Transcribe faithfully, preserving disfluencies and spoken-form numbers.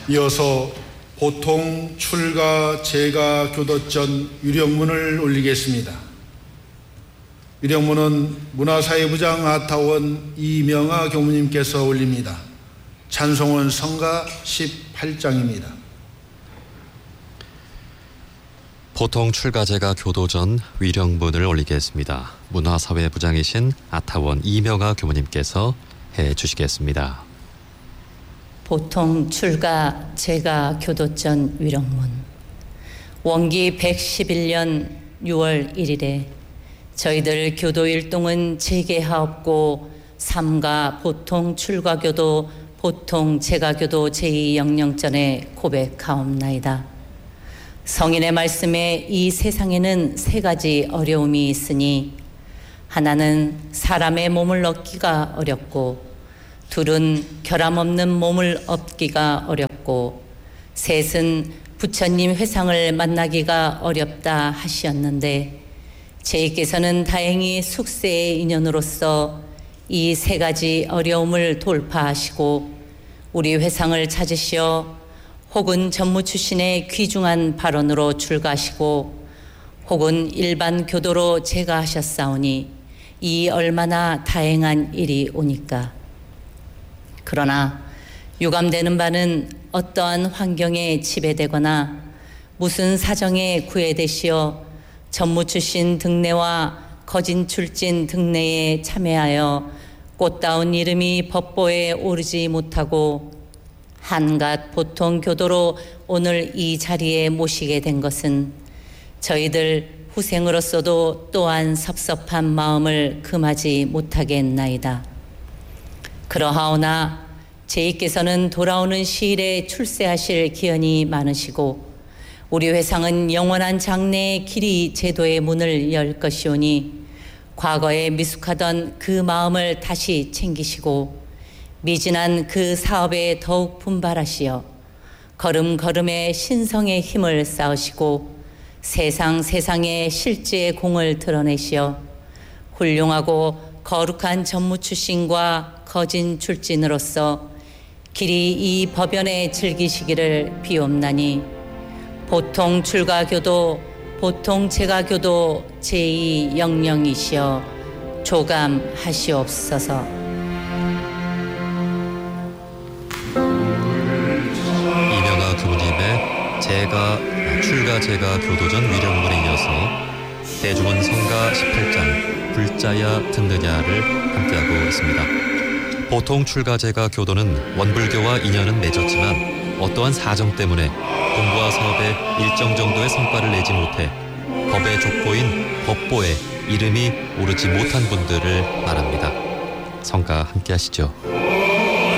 이어서 보통 출가 제가 교도전 위령문을 올리겠습니다. 위령문은 문화사회부장 아타원 이명아 교무님께서 올립니다. 찬송은 성가 십팔 장입니다. 보통 출가제가 교도전 위령문을 올리겠습니다. 문화사회부장이신 아타원 이명아 교무님께서 해주시겠습니다. 보통 출가 제가 교도전 위령문. 원기 백십일 년 유월 일일에 저희들 교도일동은 재개하옵고 삼가 보통 출가교도 보통 제가교도 제이 영령전에 고백하옵나이다. 성인의 말씀에 이 세상에는 세 가지 어려움이 있으니 하나는 사람의 몸을 얻기가 어렵고, 둘은 결함 없는 몸을 얻기가 어렵고, 셋은 부처님 회상을 만나기가 어렵다 하시었는데, 제이께서는 다행히 숙세의 인연으로서 이 세 가지 어려움을 돌파하시고 우리 회상을 찾으시어 혹은 전무 출신의 귀중한 발언으로 출가하시고 혹은 일반 교도로 제가하셨사오니 이 얼마나 다행한 일이 오니까. 그러나 유감되는 바는 어떠한 환경에 지배되거나 무슨 사정에 구애되시어 전무 출신 등내와 거진 출진 등내에 참여하여 꽃다운 이름이 법보에 오르지 못하고 한갓 보통 교도로 오늘 이 자리에 모시게 된 것은 저희들 후생으로서도 또한 섭섭한 마음을 금하지 못하겠나이다. 그러하오나 제이께서는 돌아오는 시일에 출세하실 기연이 많으시고 우리 회상은 영원한 장래의 길이 제도의 문을 열 것이오니 과거에 미숙하던 그 마음을 다시 챙기시고 미진한 그 사업에 더욱 분발하시어 걸음걸음에 신성의 힘을 쌓으시고 세상 세상의 실제의 공을 드러내시어 훌륭하고 거룩한 전무 출신과 거진 출진으로서 길이 이 법연에 즐기시기를 비옵나니 보통 출가교도 보통 제가교도 제이 영령이시여 조감하시옵소서. 이명아 교무님의 제가 출가 제가 교도전 위령문에 이어서 대중은 성가 십팔 장 불자야 듣느냐를 함께하고 있습니다. 보통 출가 제가 교도는 원불교와 인연은 맺었지만 어떠한 사정 때문에 공부와 사업에 일정 정도의 성과를 내지 못해 법의 족보인 법보에 이름이 오르지 못한 분들을 말합니다. 성가 함께 하시죠.